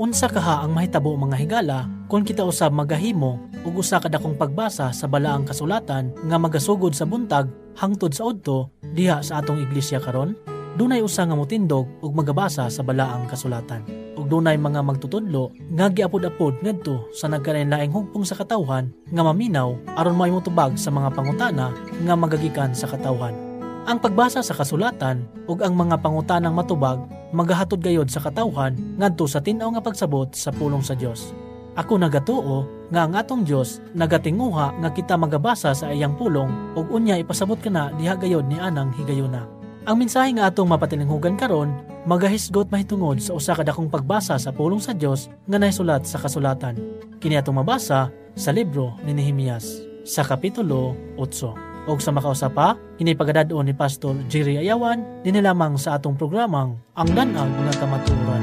Unsa kaha ang mahitabo mga higala kung kita usab magahimo ug usa ka dakong pagbasa sa balaang kasulatan nga magasugod sa buntag hangtod sa udto diha sa atong iglesia karon? Dunay usa nga motindog ug magabasa sa balaang kasulatan. Ug dunay mga magtutudlo nga giapod-apod ngadto sa nagkalain-laing hugpong sa katawhan nga maminaw aron mahimutubag sa mga pangutana nga magagikan sa katawhan. Ang pagbasa sa kasulatan ug ang mga pangutanang matubag magahatod gayod sa katawhan ngadto sa tin-aw nga pagsabot sa pulong sa Dios. Ako nagatuo nga ang atong Dios nagatinguha nga kita magabasa sa iyang pulong ug unya ipasabot kana diha gayod ni anang higayuna. Ang mensahe nga atong mapatilinghugan karon magahisgot mahitungod sa usa ka dakong pagbasa sa pulong sa Dios nga nahisulat sa kasulatan. Kini atong mabasa sa libro ni Nehemias sa kapitulo 8. Og sa makausapa, inipagadadon ni Pastor Jerry Ayawan din lamang sa atong programang Ang Danag nga Kamatuoran.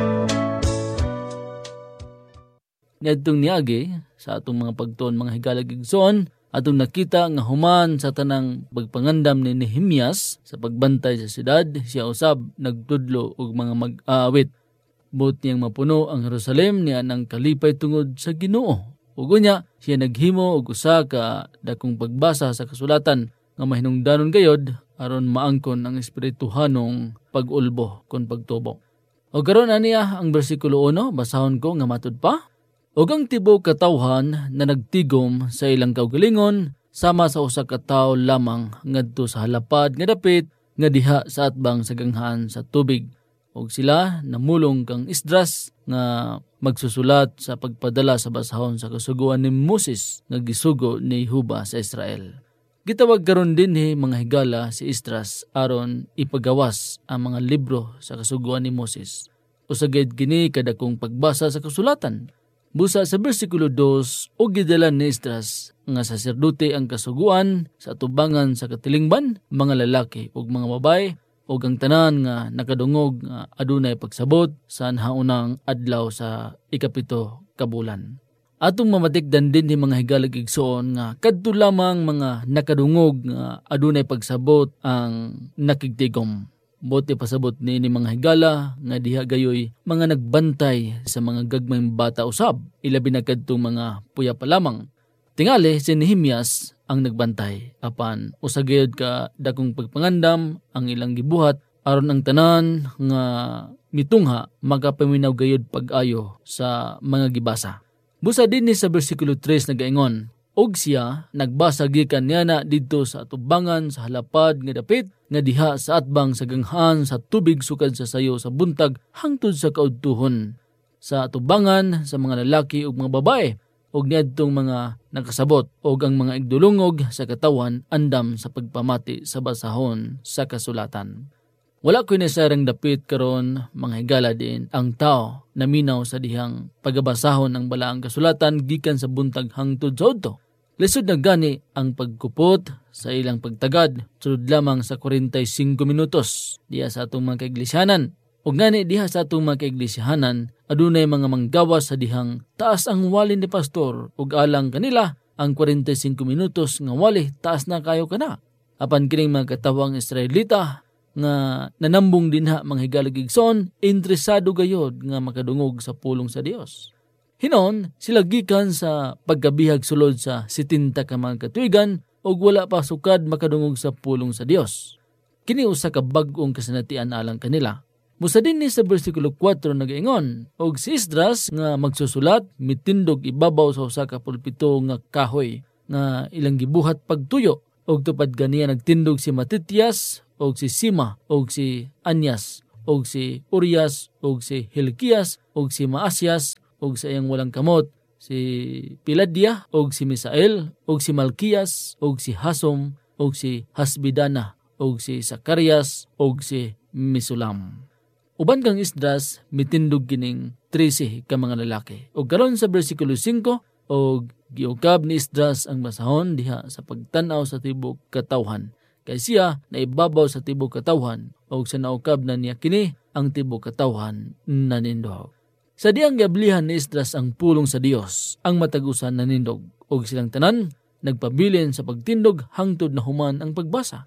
Niadtong niagi sa atong mga pagtuon mga higalagigsoon, atong nakita nga human sa tanang pagpangandam ni Nehemias sa pagbantay sa siyudad, siya usab nagtudlo og mga mag-aawit. Buot niyang mapuno ang Jerusalem niya nang kalipay tungod sa Ginoo. Ug unya siya naghimo og usa ka dakong pagbasa sa kasulatan nga mahinungdanon gayod aron maangkon ang espirituhanong pag-ulbo kon pagtubo. O karon aniya ang bersikulo 1, basahon ko nga matud pa. Og ang tibuok katawhan na nagtigom sa ilang kaugalingon sama sa usa ka tawo lamang ngadto sa halapad nga dapit nga diha sa atbang sa ganghaan sa tubig. Og sila namulong kang Esdras nga magsusulat sa pagpadala sa basahon sa kasuguan ni Moses nga gisugo ni Huba sa Israel. Gitawag karon din mga higala si Esdras aron ipagawas ang mga libro sa kasuguan ni Moses. Usagid kini kadakong pagbasa sa kasulatan. Busa sa bersikulo 2, og gidalan ni Esdras nga saserdote ang kasuguan sa atubangan sa katilingban, mga lalaki ug mga babae, ug ang tanan nga nakadungog nga adunay pagsabot sa nahaunang adlaw sa ikapito ka bulan. Atong mamatikdan din ni mga higalagigsoon nga kadto lamang mga nakadungog nga adunay pagsabot ang nakigtigom. Buti pasabot ni mga higala nga diha gayoy mga nagbantay sa mga gagmayng bata usab, ilabi na kadtong mga puya pa lamang. Tingali si Nehemias ang nagbantay, apan usagayod ka dakong pagpangandam ang ilang gibuhat aron ang tanan nga mitungha magapaminaw gayod pag-ayo sa mga gibasa. Busa din ni sa bersikulo 3 nagaingon, og siya nagbasa gikan niya na didto sa atubangan sa halapad nga dapit nga diha sa atbang sa ganghaan sa tubig sukad sa sayo sa buntag hangtod sa kaudtuhon sa atubangan sa mga lalaki ug mga babae og niadtong mga nakasabot og ang mga igdulungog sa katawan andam sa pagpamati sa basahon sa kasulatan. Wala ko nasarang dapit karon mga higala din ang tao na minaw sa dihang pagabasahon ng balaang kasulatan gikan sa buntag hangtod sa udto. Lisod na gani ang pagkupot sa ilang pagtagad sulod lamang sa 45 minutos diha sa atong mga kaiglesianan. O gani diha sa atong mga kaiglesianan, adunay mga manggawas sa dihang taas ang wali ni pastor ug alang kanila ang 45 minutos nga wali taas na kayo kana. Apan kining mga katawang Israelita nga nanambong dinha mga higalagigson, interesado gayod nga makadungog sa pulong sa Dios. Hinon, sila gikan sa pagkabihag sulod sa 70 ka mga katuigan ug wala pa sukad makadungog sa pulong sa Dios. Kini usa ka bag-ong kasinatian alang kanila. Busa din ni sa bersikulo 4 nagaingon, og si Esdras nga magsusulat mitindog ibabaw sa usa ka pulpito nga kahoy nga ilang gibuhat pagtuyo, og tupad ganiya nagtindog si Matitias og si Sima og si Anyas og si Urias og si Hilkias og si Maasias og sa iyang walang kamot si Piladia og si Misael og si Malkias og si Hasom og si Hasbidana og si Sakarias og si Misulam. Uban kang Esdras mitindog kining 13 ka mga lalaki. Og karon sa bersikulo 5, og giukab ni Esdras ang basahon diha sa pagtan-aw sa tibuok katawhan. Kay siya naibabaw sa tibuok katawhan og sa naukab na niya kini ang tibuok katawhan nanindog. Sa diyang gablihan ni Esdras ang pulong sa Dios, ang matagusan nanindog og silang tanan nagpabilin sa pagtindog hangtod na human ang pagbasa.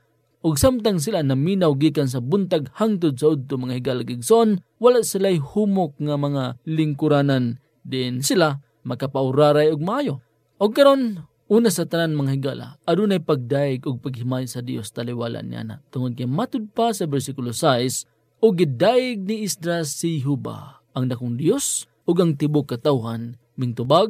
ug samtang sila naminaw gikan sa buntag hangtod sa udto mga higala gigsoon, wala sila'y humok nga mga lingkuranan, din sila makapauraray og maayo. Og karon, una sa tanan mga higala, adunay pagdaig og paghimay sa Dios taliwala niya na. Tungod kay matud pa sa bersikulo 6, og gidaig ni Esdras si Jehovah, ang dakong Dios, ug ang tibok katawhan, mingtubag,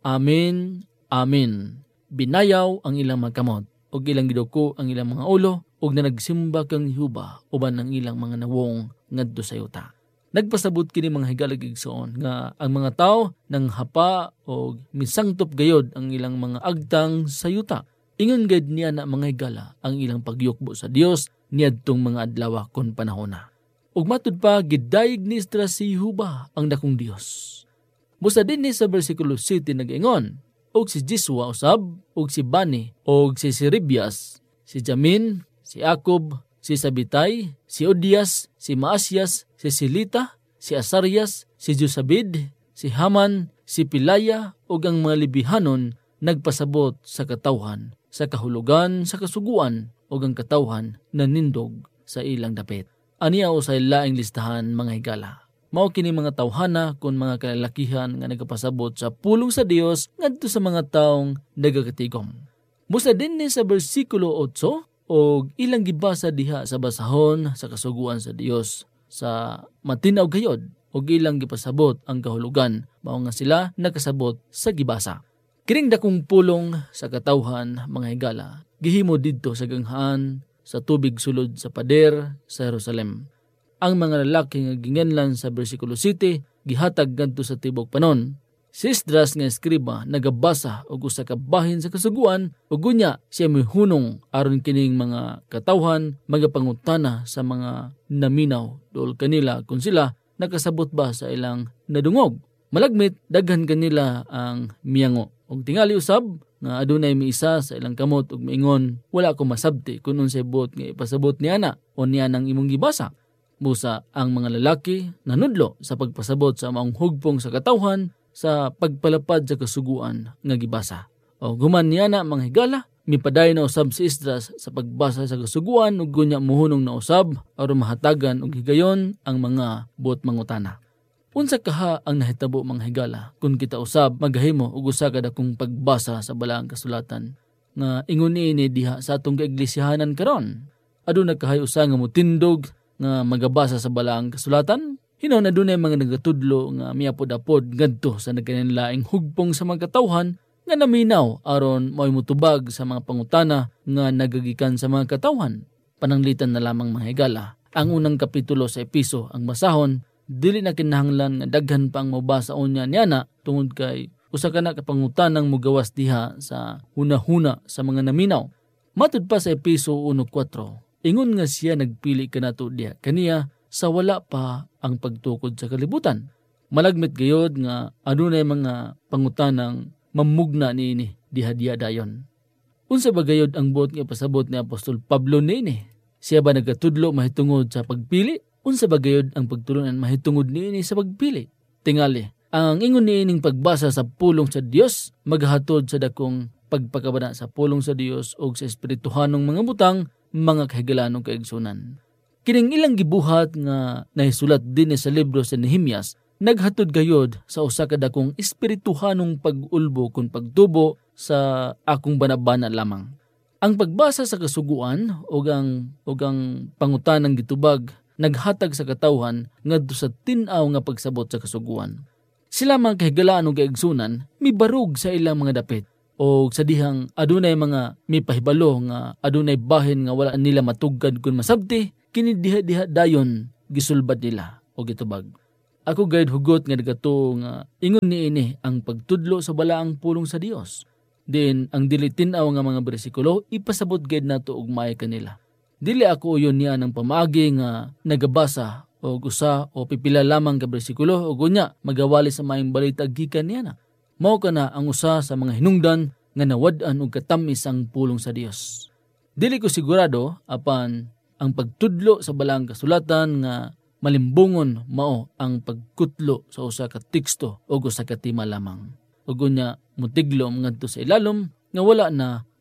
amen, amen. Binayaw ang ilang mga kamot, og ilang giduko ang ilang mga ulo, ug na nagsimba kang Jehovah, uban ang ilang mga nawong ngadto sa yuta. Nagpasabot kini mga higala gigsoon nga ang mga tao nang hapa o misangtop gayod ang ilang mga agtang sa yuta. Ingon gayud niya na mga higala ang ilang pagyukbo sa Dios niadtong mga adlaw kon panahona. Ug matud pa gidayeg ni Esdras si Jehovah ang dakong Dios. Busa dinhi sa bersikulo 7 nag-ingon, og si Jiswa usab, og si Bani, og si Siribias, si Jamin, si Akob, si Sabitay, si Odias, si Maasyas, si Silita, si Asarias, si Josabid, si Haman, si Pilaya, ug ang mga Libihanon nagpasabot sa katawhan, sa kahulugan, sa kasuguan, ug ang katawhan nanindog sa ilang dapit. Aniya usay laing listahan mga higala. Mao kini mga tawhana kun mga kalalakihan nga nagapasabot sa pulong sa Dios ngadto sa mga taong nagakatigom. Musa din ni sa bersikulo 8 og ilang gibasa diha sa basahon sa kasuguan sa Dios sa matinaw gayod og ilang gipasabot ang kahulugan, mao nga sila nakasabot sa gibasa. Kining dakong pulong sa katawhan mga higala gihimo didto sa ganghaan sa tubig sulod sa pader sa Jerusalem. Ang mga lalaki nga ginganlan sa bersikulo 7 gihatag ngadto sa tibok panon. Si Esdras nga eskriba nagabasa og usa ka bahin sa kasuguan ug unya siya mihunong aron kining mga katawhan magapangutana sa mga naminaw dol kanila kung sila nakasabot ba sa ilang nadungog. Malagmit daghan kanila ang miyango ug tingali usab nga adunay miisa sa ilang kamot ug miingon, wala ko masabti kun unsay buot nga ipasabot niya na o niya nang imong gibasa. Busa ang mga lalaki nanudlo sa pagpasabot sa maong hugpong sa katawhan sa pagpalapad sa kasuguan nga gibasa. O guman niya na mga higala, mipadayon na usab si Esdras sa pagbasa sa kasuguan ug gunya muhunong na usab aron mahatagan og higayon ang mga buot mangutana. Unsa kaha ang nahitabo mga higala kun kita usab magahimo og usa ka dakong pagbasa sa balaang kasulatan nga ingon niini diha sa atong kaiglesiyahanan karon. Aduna kahay usa nga motindog nga magabasa sa balaang kasulatan? Hinaw na dunay mga nagatudlo nga miapod-apod ngadto sa nagkanilaing hugpong sa mga katawhan nga naminaw aron mo'y mutubag sa mga pangutana nga nagagikan sa mga katawhan. Pananglitan na lamang mga higala. Ang unang kapitulo sa episo ang basahon, dili na kinahanglan nga daghan pa ang mabasa unya niya na tungod kay usa ka na kapangutanang mugawas diha sa huna-huna sa mga naminaw. Matud pa sa episo 1:4, ingon nga siya nagpili kanato diha kaniya sa wala pa ang pagtukod sa kalibutan. Malagmit gayod nga adunay mga pangutanang mamugna niini diha dayon. Unsa ba gayod ang buot nga pasabot ni Apostol Pablo niini? Siya ba nagatudlo mahitungod sa pagpili? Unsa ba gayod ang pagtulunan mahitungod niini sa pagpili? Tingali, ang ingon niining pagbasa sa pulong sa Dios maghatod sa dakong pagpakabana sa pulong sa Dios o sa espirituhanong mga butang, mga kahigalanong kaigsunan. Kining ilang gibuhat nga nahisulat din sa libro sa Nehemias, naghatod gayod sa usa ka dakong espirituhanong pag-ulbo kung pagtubo sa akong banabana lamang. Ang pagbasa sa kasuguan o ang pangutanang gitubag naghatag sa katawhan ngadto sa tin-aw nga pagsabot sa kasuguan. Sila mga kahigalaan o kaigsunan mibarug sa ilang mga dapit o sa dihang adunay mga mipahibalo nga adunay bahin nga wala nila matugkad kun masabti, kini diha dayon gisulbad nila o gitubag. Ako gayud hugot nga nagato nga ingon niini ang pagtudlo sa balaang pulong sa Dios. Din ang dili tin-aw nga mga bersikulo ipasabot gayud nato og maay kanila. Dili ako uyon niya ng pamaagi nga nagabasa o usa o pipila lamang ka bersikulo o gunya magawali sa maayong balita gikan niya na. Mao kana ang usa sa mga hinungdan nga nawad-an og katamis ang pulong sa Dios. Dili ko sigurado apan ang pagtudlo sa balaang kasulatan nga malimbungon mao ang pagkutlo sa usa ka teksto o usa ka tema lamang. Ug unya motiglom ngadto sa ilalom nga wala na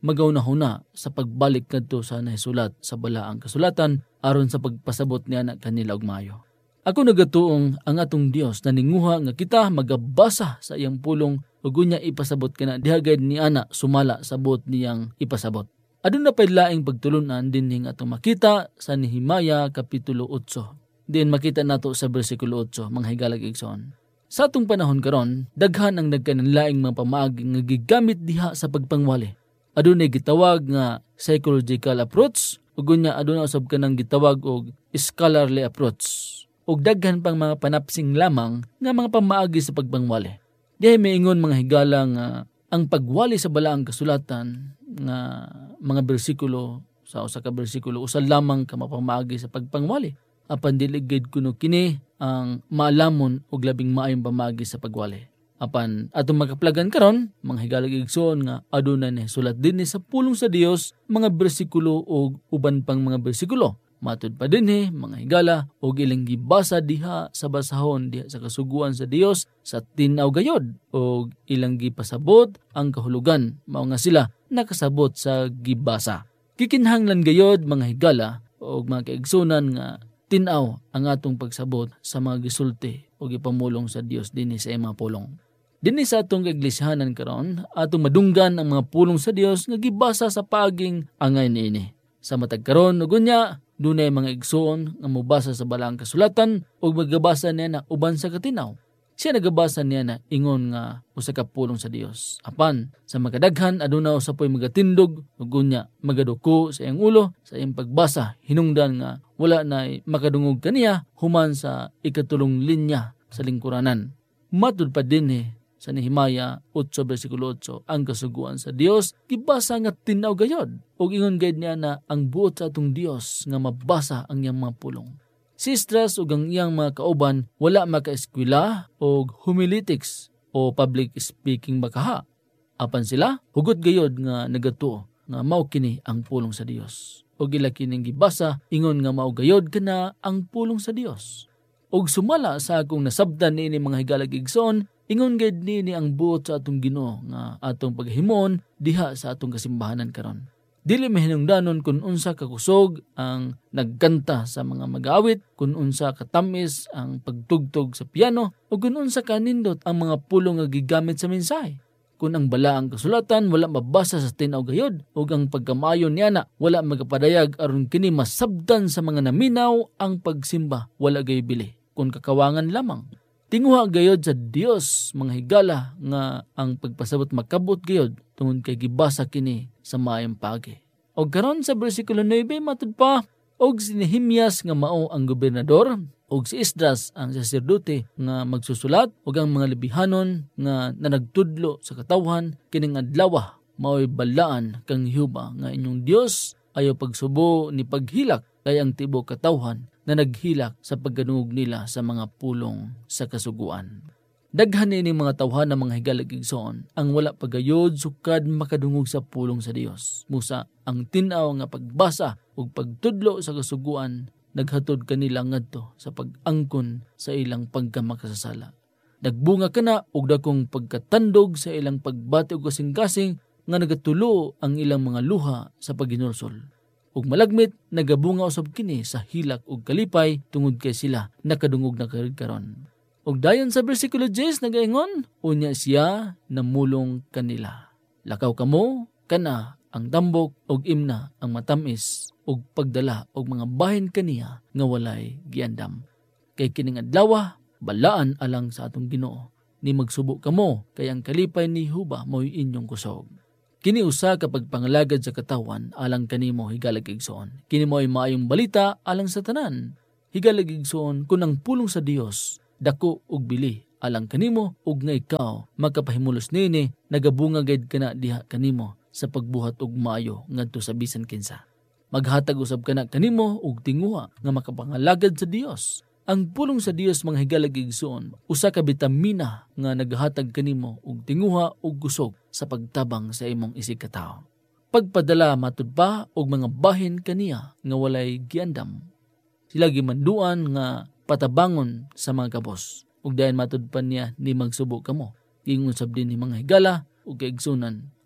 magauna-huna sa pagbalik kadto sa nahisulat sa balaang kasulatan aron sa pagpasabot niya na kanila og maayo. Ako nagatuong ang atong Dios na ninguha nga kita magabasa sa iyang pulong ug unya ipasabot kana diha gayud ni ana sumala sa buot niyang ipasabot. Aduna pay laing pagtulunan dinhi nga atong makita sa Nehemia kapitulo 8. Diin makita nato sa bersikulo 8 mga higala kay igsoon. Sa atong panahon karon, daghan ang nagkanlaing mga pamaagi nga gigamit diha sa pagpangwali. Adunay gitawag nga psychological approach ug unya aduna usab kanang gitawag og scholarly approach. Ug daghan pang mga panapsing lamang nga mga pamaagi sa pagpangwali. Dihay maingon mga higala nga ang pagwali sa balaang kasulatan nga mga bersikulo sa usa ka bersikulo usa lamang ka mapamaagi sa pagpangwali. Apan dili gid kuno kini ang maalamon og labing maayong pamaagi sa pagwali. Apan atong makaplagan karon mga higala igsoon nga aduna ni sulat dinhi sa pulong sa Dios mga bersikulo ug uban pang mga bersikulo. Matud pa dinhi mga higala og ilang gibasa diha sa basahon diha sa kasuguan sa Dios sa tin-aw gayod og ilang gipasabot ang kahulugan mao nga sila nakasabot sa gibasa. Kikinhanglan gayod mga higala og mga kaigsunan nga tin-aw ang atong pagsabot sa mga gisulti og ipamulong sa Dios dinhi sa mga pulong. Dinhi sa atong kaiglesiyanan karon atong madunggan ang mga pulong sa Dios nga gibasa sa paaging angay niini. Sa matag karon ug unya dunay mga igsoon nga mobasa sa balaang kasulatan ug magabasa niya na uban sa katinaw. Siya nagabasa niya na ingon nga usa ka pulong sa Dios. Apan sa makadaghan aduna usapoy magatindog ug unya magaduko sa iyang ulo sa iyang pagbasa hinungdan nga wala na makadungog kaniya human sa ikatulong linya sa lingkuranan. Matud pa dinhi sa Nehemia 8 bersikulo 8 ang kasuguan sa Dios gibasa nga tin-aw gayod ug ingon gayud niya na ang buot sa atong Dios nga mabasa ang iyang mga pulong. Si Esdras ug ang iyang mga kauban wala makaeskwela og homiletics o public speaking makaha. Apan sila hugot gayod nga nagatuo nga mao kini ang pulong sa Dios. Og ila kining gibasa ingon nga mao gayod kana ang pulong sa Dios. Og sumala sa akong nasabtan niini mga higala igsoon ingon gayud niini ang buot sa atong Ginoo nga atong paghimon diha sa atong kasimbahanan karon. Dili mahinungdanon kung unsa kakusog ang nagkanta sa mga mag-awit, kung unsa katamis ang pagtugtog sa piano, o kung unsa kanindot ang mga pulong nga gigamit sa mensahe. Kung ang balaang kasulatan wala mabasa sa tin-aw gayod, o ang pagkamayon niya na wala magapadayag aron kini masabdan sa mga naminaw ang pagsimba, wala gay bili, kung kakawangan lamang. Tinguha gayod sa Dios mga higala nga ang pagpasabot makabot gayod tungod kay gibasa kini sa maayong pagi. Og karon sa bersikulo 9 matud pa og si Nehemias nga mao ang gobernador og si Esdras ang saserdote nga magsusulat og ang mga lebihanon nga nanagtudlo sa katawhan kining adlaw mao'y balaan kang Jehova nga inyong Dios ayo pagsubo ni paghilak kay ang tibok katawhan na naghilak sa pagganugog nila sa mga pulong sa kasuguan. Daghan ni mga tawhan ng mga higalag igsoon ang wala pagayod sukad makadungog sa pulong sa Dios. Musa ang tin-aw nga pagbasa ug pagtudlo sa kasuguan naghatod kanila ngadto sa pag-angkon sa ilang pagkamakasasala. Nagbunga kana og dakong pagkatandog sa ilang pagbati og kasing-kasing nga nagatulo ang ilang mga luha sa paghinulsol. Ug malagmit nagabunga usab kini sa hilak ug kalipay tungod kay sila nakadungog na karon. Ug dayon sa bersikulo 10 nagaingon, unya siya namulong kanila. Lakaw kamo kana ang tambok ug imna ang matamis ug pagdala og mga bahin kaniya nga walay giandam. Kay kining adlaw balaan alang sa atong Ginoo ni magsubo kamo kay ang kalipay ni Jehova mo'y inyong kusog. Kini usa ka pagpangalagad sa katawan alang kanimo higalag igsoon. Kini mo'y maayong balita alang sa tanan. Higalag igsoon kun ang pulong sa Dios dako ug bili alang kanimo ug nga ikaw makapahimulos nini nagabunga gayud kana diha kanimo sa pagbuhat og maayo ngadto sa bisan kinsa. Maghatag usab kana kanimo og tinguha nga makapangalagad sa Dios. Ang pulong sa Dios mga higalag igsoon usa ka bitamina nga naghatag kanimo og tinguha og kusog sa pagtabang sa imong isig katao. Pagpadala matud pa og mga bahin kaniya nga walay giandam. Sila gimanduan nga patabangon sa mga kabos. Ug dayon matud pa niya ni magsubo kamo. Ingon sab din ni mga higala ug kaigsunan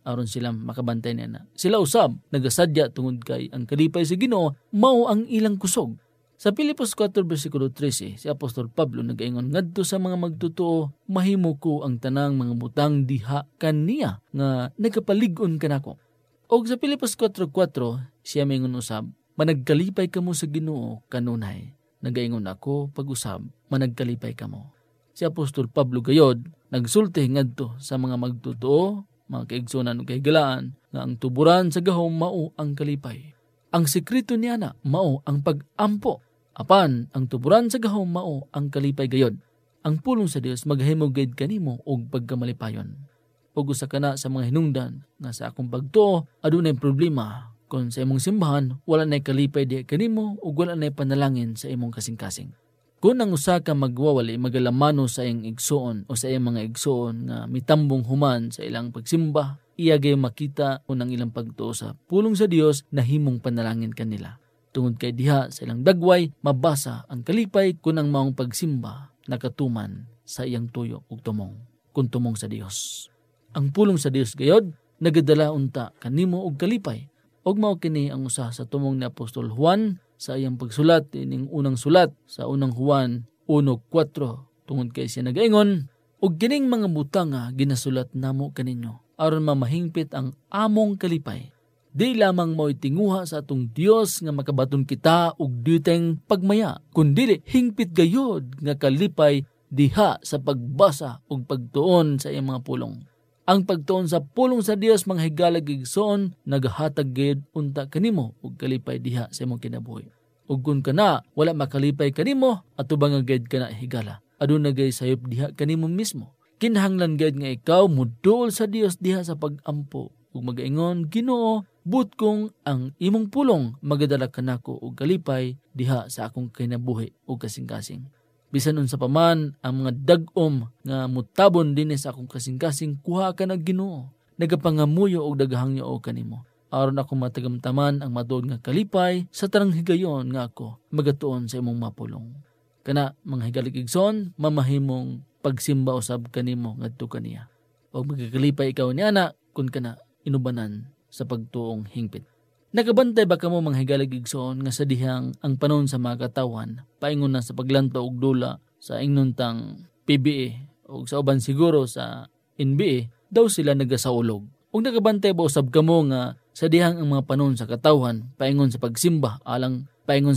aron sila makabantay niya na. Sila usab nagasadya tungod kay ang kalipay sa Ginoo mao ang ilang kusog. Sa Filipos 4 versikulo 13, si Apostol Pablo nagaingon ngadto sa mga magtotoo, mahimo ko ang tanang mga butang diha kaniya nga nagapalig-on kanako. Og sa Filipos 4:4, siya mingon usab, managkalipay kamo sa Ginoo kanunay. Nagaingon ako pag-usab, managkalipay kamo. Si Apostol Pablo gayod nagsulti ngadto sa mga magtotoo, mga kaigsunan ug kahigalaan nga ang tuburan sa gahom mao ang kalipay. Ang sekreto niya na mao ang pag-ampo. Apan, ang tuburan sa gahom mao ang kalipay gayod. Ang pulong sa Dios maghimog gayud kanimo og pagkamalipayon. Ug usa kana sa mga hinungdan nga sa akong pagtuo adunay problema kung sa imong simbahan wala nay kalipay diha kanimo ug wala nay panalangin sa imong kasing-kasing. Kung ang usa ka magwawali magalamano sa iyang igsoon o sa iyang mga igsoon nga mitambong human sa ilang pagsimba, iyagay makita unang ilang pagtuo sa pulong sa Dios na himong panalangin kanila. Tungod kay diha sa ilang dagway, mabasa ang kalipay kung ang maong pagsimba nakatuman sa iyang tuyo ug tumong, kung tumong sa Dios. Ang pulong sa Dios gayod, nagadala unta kanimo og kalipay. Og mao kini ang usa sa tumong ni Apostol Juan sa iyang pagsulat ining unang sulat sa unang Juan 1:4 tungod kay siya nagaingon, og kining mga butanga ginasulat namo kaninyo aron mamahingpit ang among kalipay. Di lamang mo itinguha sa atong Dios nga makabaton kita og duteng pagmaya, kundi hingpit gayod nga kalipay diha sa pagbasa ug pagtuon sa iyang mga pulong. Ang pagtuon sa pulong sa Dios mga higala gigsoon nagahatag gayud unta kanimo og kalipay diha sa imong kinabuhi. Ug kun kana wala makalipay kanimo atubang nga gayud kana higala. Aduna gay sayop diha kanimo mismo. Kinahanglan gayud nga ikaw muduol sa Dios diha sa pagampo ug magaingon, Ginoo, but kung ang imong pulong magadala kanako og kalipay diha sa akong kinabuhi ug kasing-kasing. Bisan unsa pa man ang mga dag-om nga mutabon dinhi sa akong kasing-kasing, kuha ka na Ginoo. Nagapangamuyo og daghang o kanimo. Aron ako matagamtaman ang matuod nga kalipay sa tanang higayon nga ako magatuon sa imong mapulong. Kana mga higalig-igsoon, mamahimong pagsimba usab kanimo ngadto kaniya. Og magakalipay ikaw ni ana kun kana inubanan sa pagtuong hingpit. Nakabantay ba kamo mga higalig-igsoon nga sa dihang ang panon sa mga katawan paingon na sa paglantaw og dula sa ingnontang PBA o sa uban siguro sa NBA daw sila nagasaulog. Ug nakabantay ba usab kamo nga sa dihang ang mga panon sa katawan paingon sa pagsimba alang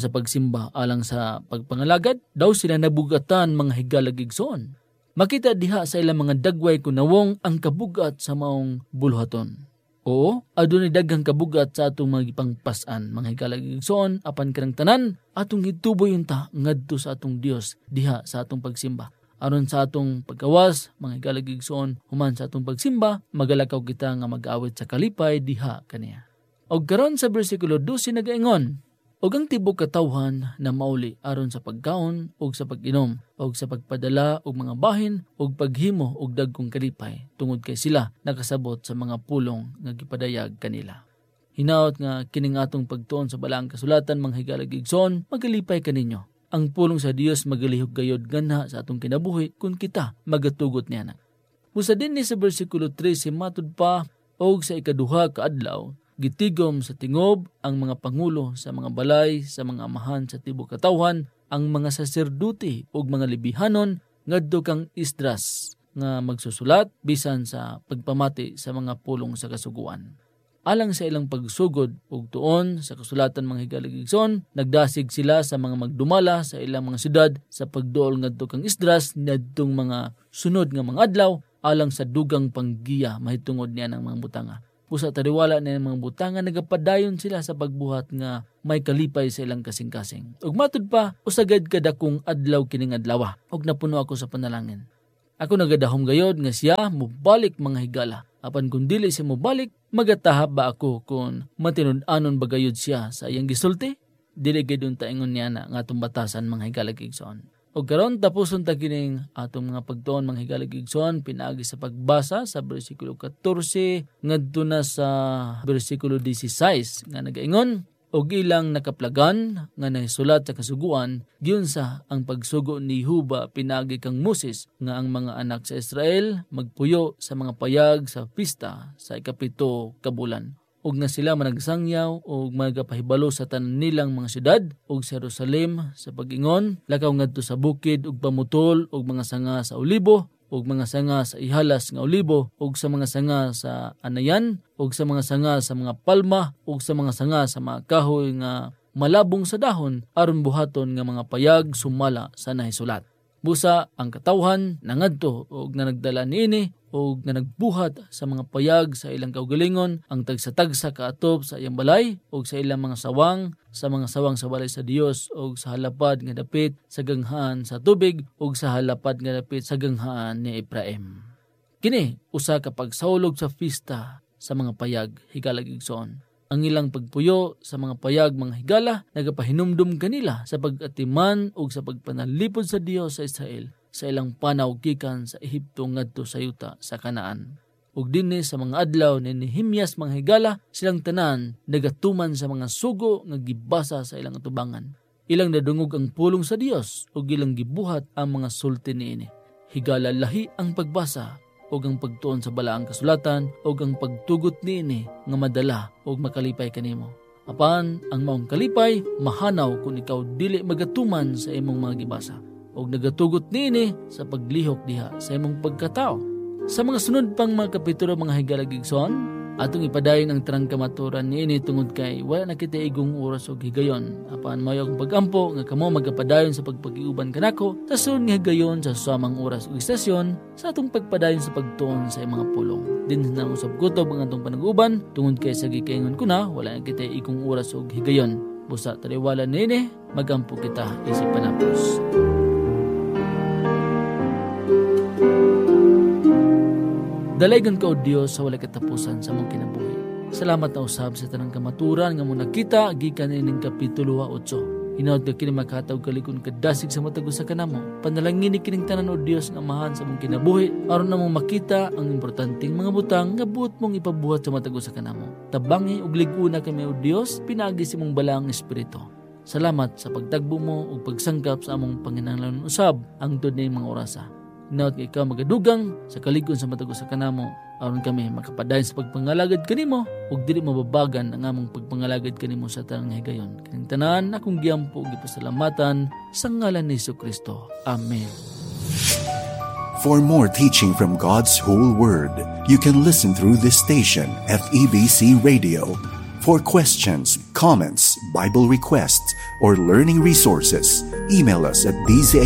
sa pagpangalagad daw sila nabugatan mga higalig-igsoon. Makita diha sa ilang mga dagway kunawong ang kabugat sa maong bulhaton. Oo, adunay daghang kabugat sa atong mga gipangpas-an, mga higalig-igsoon, apan kanang tanan, atong ituboy unta ngadto sa atong Dios diha sa atong pagsimba. Aron sa atong pagkawas, mga higalig-igsoon, human sa atong pagsimba, magalakaw kita nga mag-awit sa kalipay diha kaniya. Og karon sa bersikulo 12 nagaingon, og ang tibok katawhan na mauli aron sa pagkaon og sa pag-inom og sa pagpadala og mga bahin og paghimo og dagkong kalipay tungod kay sila nakasabot sa mga pulong nga gipadayag kanila. Hinaot nga kining atong pagtuon sa balaang kasulatan mga higalig-igsoon, magalipay kaninyo. Ang pulong sa Dios magalihok gayod ganha sa atong kinabuhi kung kita magatugot niya na. Busa din ni sa bersikulo 13 matud pa og sa ikaduha ka adlaw gitigom sa tingob ang mga pangulo sa mga balay sa mga amahan sa tibok katawhan, ang mga saserdote ug mga lebihanon ngadto kang Esdras nga magsusulat bisan sa pagpamati sa mga pulong sa kasuguan. Alang sa ilang pagsugod ug tuon sa kasulatan mga higalig-igsoon, nagdasig sila sa mga magdumala sa ilang mga syudad sa pagduol ngadto kang Esdras ngadtong mga sunod nga mga adlaw alang sa dugang panggiya mahitungod niya ng mga butanga. Pusa tariwala na mga butanga nagapadayon sila sa pagbuhat nga may kalipay sa ilang kasing-kasing. Ug matud pa, usagad kada kong adlaw kining adlaw, ug napuno ako sa panalangin. Ako nagadahom gayod nga siya mubalik mga higala. Apan kung dili siya mubalik, magatahap ba ako kung matinud-anon ba gayod siya sa iyang gisulti? Dili gayud unta ingon niya na nga atong batasan mga higalig-igsoon. O karon tapuson ta kining atong mga pagtuon mga higalig-igsoon pinaagi sa pagbasa sa bersikulo 14 ngadto na sa bersikulo 16 nga nagaingon, o ilang nakaplagan nga nahisulat sa kasuguan, giyon sa ang pagsugo ni Huba pinagi kang Moses nga ang mga anak sa Israel magpuyo sa mga payag sa pista sa ikapito ka bulan. Ug na sila managsangyaw ug magapahibalo sa tanan nilang mga syudad ug sa Jerusalem sa pag-ingon, lakaw ngadto sa bukid ug pamutol ug mga sanga sa olibo ug mga sanga sa ihalas nga olibo ug sa mga sanga sa anayan ug sa mga sanga sa mga palma ug sa mga sanga sa mga kahoy nga malabong sa dahon aron buhaton nga mga payag sumala sa nahisulat. Busa ang katawhan nangadto ug nanagdala niini ug nga nagbuhat sa mga payag sa ilang kaugalingon ang tagsa-tagsa kaatop sa iyang balay ug sa ilang mga sawang sa balay sa Dios ug sa halapad nga dapit sa ganghaan sa tubig ug sa halapad nga dapit sa ganghaan ni Ephraim. Kini usa ka pagsawlog sa pista sa mga payag higala igsoon. Ang ilang pagpuyo sa mga payag mga higala nagapahinumdum kanila sa pag-atiman ug sa pagpanalipod sa Dios sa Israel sa ilang panaw gikan sa Ehipto ngadto sa yuta sa Kanaan. Ug dinhi sa mga adlaw ni Nehemias mga higala silang tanan nagatuman sa mga sugo nga gibasa sa ilang atubangan. Ilang nadungog ang pulong sa Dios ug ilang gibuhat ang mga sulti niini. Higala lahi ang pagbasa ug ang pagtuon sa balaang kasulatan ug ang pagtugot niini nga madala ug makalipay kanimo. Apan ang maong kalipay mahanaw kung ikaw dili magatuman sa imong mga gibasa ug nagatugot niini sa paglihok diha sa imong pagkatao. Sa mga sunod pang mga kapitulo mga higala igsoon, atong ipadayon ang tanang kamaturan niini tungod kay wala na kita igong oras og higayon. Apan mayo akong pagampo nga kamo magapadayon sa pagpagiuban kanako sa sunod nga higayon sa susamang oras ug istasyon sa atong pagpadayon sa pagtuon sa mga pulong. Din na usab kutob ang atong panag-uban tungod kay sa gikaingon ko na wala na kita igong oras og higayon. Busa taliwala niini magampo kita isip panapos. Dalaygon ka o Dios sa walay katapusan sa mong kinabuhi. Salamat na usab sa tanang kamaturan nga mo nakita gikan ining kapitulo 8. Hinaut ka kini makatawag kalikon kadasig sa matag usa kanamo. Panalangin ni kining tanan o Dios nga amahan sa mong kinabuhi aron na mong makita ang importanteng mga butang nga buot mong ipabuhat sa matag usa kanamo. Tabangi ug lig-una kami o Dios pinagi si mong balaang espiritu. Salamat sa pagtagbo mo ug pagsangkap sa among panginahanglan usab ang tunay mga orasa. Hinaut nga ikaw magadugang sa kalikon sa matag usa kanamo aron kami makapadayon sa pagpangalagad kanimo ug dili mababagan ang among pagpangalagad kanimo sa tanang higayon. Kining tanan akong giyampo ug gipasalamatan sa ngalan ni Jesucristo. Amen. For more teaching from God's whole word, you can listen through this station, FEBC Radio. For questions, comments, Bible requests, or learning resources, email us at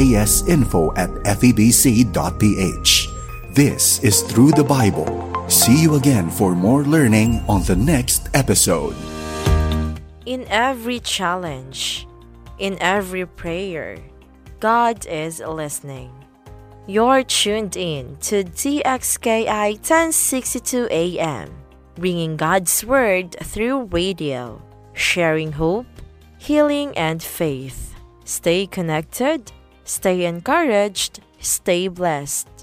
bzasinfo@febc.ph. This is Through the Bible. See you again for more learning on the next episode. In every challenge, in every prayer, God is listening. You're tuned in to DXKI 1062 AM. Bringing God's Word through radio, sharing hope, healing, and faith. Stay connected, stay encouraged, stay blessed.